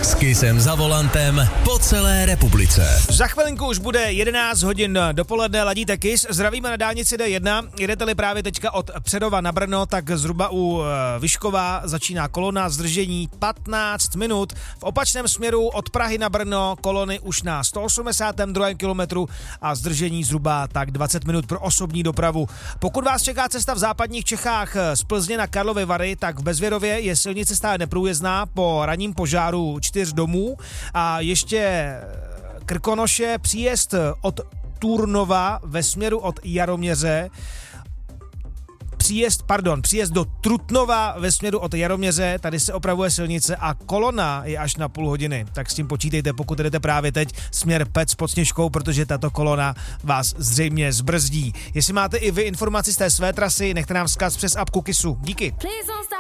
S Kissem za volantem po celé republice. Za chvilinku už bude 11 hodin dopoledne, ladíte Kiss, zdravíme na dálnici D1, jedete-li právě teďka od Přerova na Brno, tak zhruba u Vyškova začíná kolona, zdržení 15 minut. V opačném směru od Prahy na Brno kolony už na 182. kilometru a zdržení zhruba tak 20 minut pro osobní dopravu. Pokud vás čeká cesta v západních Čechách z Plzně na Karlovy Vary, tak v Bezvěrově je silnice stále neprůjezdná po ranním požáru 4 domů a ještě Krkonoše, příjezd od Turnova ve směru od Jaroměře, příjezd do Trutnova ve směru od Jaroměře, tady se opravuje silnice a kolona je až na půl hodiny, tak s tím počítejte, pokud jdete právě teď směr Pec pod Sněžkou, protože tato kolona vás zřejmě zbrzdí. Jestli máte i vy informaci z té své trasy, nechte nám vzkaz přes apku Kissu. Díky.